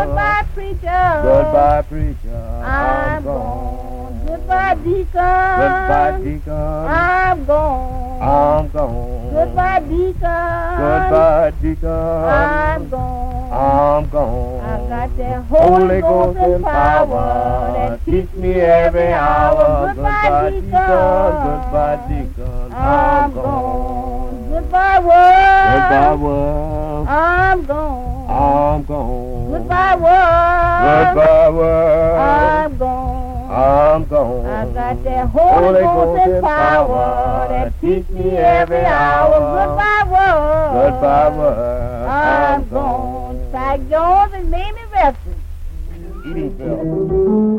Goodbye, preacher. Goodbye, preacher. I'm gone. Goodbye, deacon. Goodbye, deacon. I'm gone. I'm gone. Goodbye, deacon. Goodbye, deacon. I'm gone. I'm gone. I got that Holy Ghost and power that keeps me every hour. Goodbye, deacon. Goodbye, deacon. I'm gone. Goodbye, world. Goodbye, world. I'm gone. I'm gone. Goodbye, world. Goodbye, world. I'm gone. I'm gone. I got that Holy Ghost and power that keeps me every hour. Goodbye, world. Goodbye, world. I'm gone. Spike Jones and Mamie Webster. Eating Phil.